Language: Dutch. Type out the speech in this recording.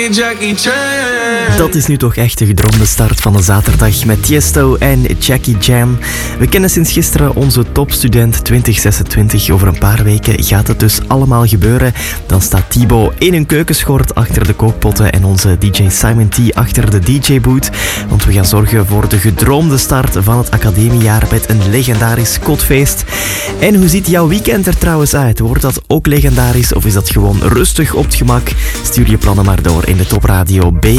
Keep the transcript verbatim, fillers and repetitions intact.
Jackie Chan. Dat is nu toch echt de gedroomde start van de zaterdag met Tiesto en Jackie Jam. We kennen sinds gisteren onze topstudent twintig zesentwintig. Over een paar weken gaat het dus allemaal gebeuren. Dan staat Thibaut in een keukenschort achter de kookpotten en onze D J Simon T achter de D J-boot. Want we gaan zorgen voor de gedroomde start van het academiejaar met een legendarisch kotfeest. En hoe ziet jouw weekend er trouwens uit? Wordt dat ook legendarisch of is dat gewoon rustig op het gemak? Stuur je plannen maar door in de Top Radio B